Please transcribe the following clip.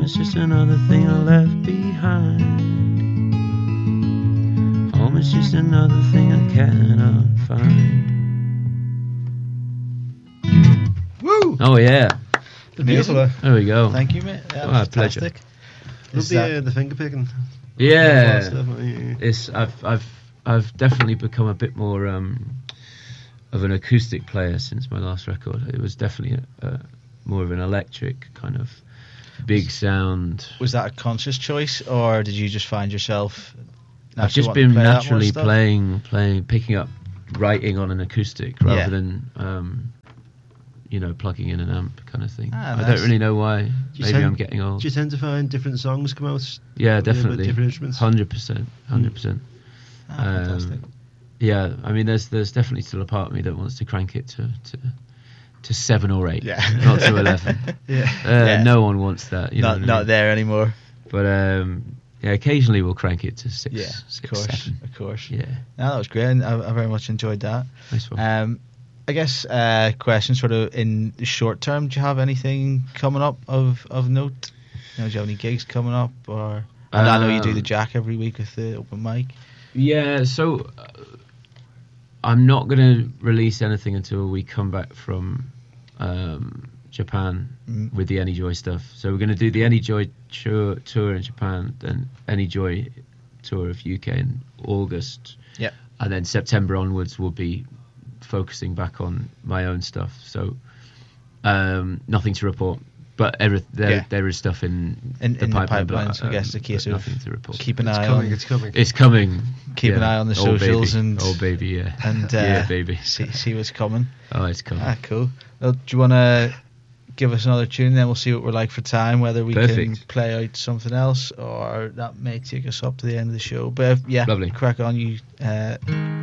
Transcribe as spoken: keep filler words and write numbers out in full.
Home is just another thing I left behind. Home is just another thing I cannot find. Woo! Oh yeah. Beautiful. There we go. Thank you, mate. Yeah, Oh, fantastic. Love Is the, that- uh, the finger picking. Yeah. Stuff, yeah. It's I've I've I've definitely become a bit more um, of an acoustic player since my last record. It was definitely a, a, more of an electric kind of big sound. Was that a conscious choice, or did you just find yourself? I've naturally just wanting to been play that more naturally stuff? playing, playing, picking up, writing on an acoustic rather Yeah. than, um, you know, plugging in an amp kind of thing. Ah, I nice. don't really know why. you Maybe tend- I'm getting old. Do you tend to find different songs come out? Yeah, with definitely. different instruments? Hundred percent, hundred percent. Ah, fantastic. Yeah, I mean, there's there's definitely still a part of me that wants to crank it to to, to seven or eight, Yeah. not to eleven. Yeah. Uh, Yeah. No one wants that. You know not what I not mean? there anymore. But um, yeah, occasionally we'll crank it to six, Yeah, six, of course, seven. of course. Yeah, No, that was great. And I, I very much enjoyed that. nice one. Um, I guess uh, question sort of in the short term. Do you have anything coming up of, of note? You know, do you have any gigs coming up, or and I know you do the Um, Jack every week with the open mic. Yeah, so uh, I'm not going to release anything until we come back from um, Japan Mm. with the Any Joy stuff. So we're going to do the Any Joy tour, tour in Japan, then Any Joy tour of U K in August. Yep. And then September onwards we'll be focusing back on my own stuff. So um, nothing to report. But every, there, Yeah. there is stuff in, In- the in the pipeline. but, pipelines, I guess, um, the case but of nothing to report. Keep an It's eye coming, on. it's coming. It's coming. Keep an yeah. eye on the Oh, socials baby. and oh baby, yeah, and uh, yeah, baby. see see what's coming. Oh, it's coming. Ah, cool. Well, do you want to give us another tune? Then we'll see what we're like for time. Whether we can Perfect. play out something else, or that may take us up to the end of the show. But if, yeah, Lovely. crack on, you. Uh,